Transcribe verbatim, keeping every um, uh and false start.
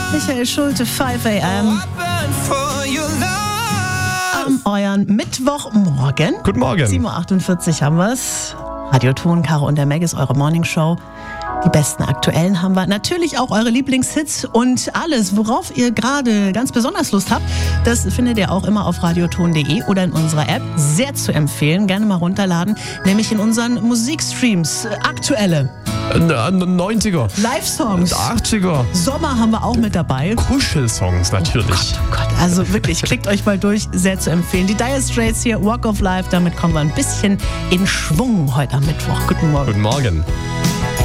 Michael Schulte, fünf a.m. am euren Mittwochmorgen. Guten Morgen. sieben Uhr achtundvierzig haben wir es. Radio Ton, Caro und der Meg ist eure Morningshow. Die besten Aktuellen haben wir. Natürlich auch eure Lieblingshits und alles, worauf ihr gerade ganz besonders Lust habt, das findet ihr auch immer auf radioton punkt de oder in unserer App. Sehr zu empfehlen, gerne mal runterladen, nämlich in unseren Musikstreams. Aktuelle. neunziger. Live-Songs. achtziger. Sommer haben wir auch mit dabei. Kuschelsongs natürlich. Oh Gott, oh Gott, also wirklich, klickt euch mal durch, sehr zu empfehlen. Die Dire Straits hier, Walk of Life, damit kommen wir ein bisschen in Schwung heute am Mittwoch. Guten Morgen. Guten Morgen.